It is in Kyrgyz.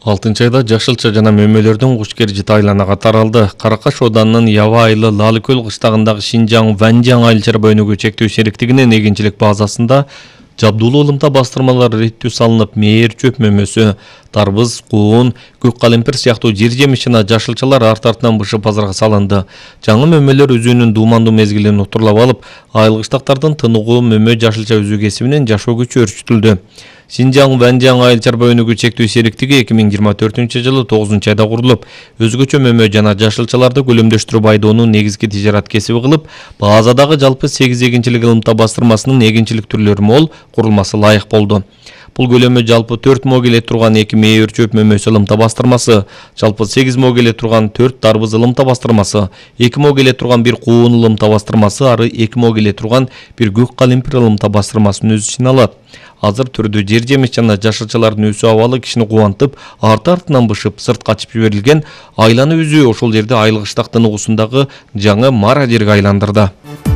6 айда жашылча жана мөмөлөрдүн куш кержити айланага таралды. Каракаш оданынын Ява айылы Лалыкөл кыштагындагы Шинжаң Ванжаң айыл чарба өнүгүү чектөө сериктигинин эгинчилик базасында жабдуулуу ылымта бастырмалар реттүү салынып, мээр чөп мөмөсү, тарбыз, куун, көк калемпир сыяктуу жер жемиш жана жашылчалар арт-артынан бышып базарга салынды. Жаңы мөмөлөр өзүнүн дуумандуу мезгилин утурлап алып, айылгычтактардын тыныгуу мөмө жашылча үзүү кесибинин жашоо күчү өрчүтүлдү. Шинжаң Ванжаң айыл чарба өнүгүү чектөө сериктиги 2024-жылы 9 айда курулуп, өзгөчө мөмө жана жашылчаларды көлөмдөштүрүп айдоонун негизги тижарат кесиби кылып, базадагы жалпы 8 эгинчилик ылымта бастырмасынын эгинчилик түрлөрү мол курулмасы лайык болду. Бул көлөмү жалпы 4 мо келе турган 2 мээр чөп мөмөсү ылымта бастырмасы, жалпы 8 мо келе турган 4 тарбыз ылымта бастырмасы, 2 мо келе турган 1 куун ылымта бастырмасы, ары 2 мо келе турган 1 көк калемпир ылымта бастырмасын өз ичине алат. Азыр түрдүү жер жемиш жана жашылчалардын өсүү абалы кишини кубантып, арты-артынан бышып, сыртка ачып жиберилген айланы үзүү ошол жерде айылгычтак тыныгуусундагы жаңы мара жерге айландырды.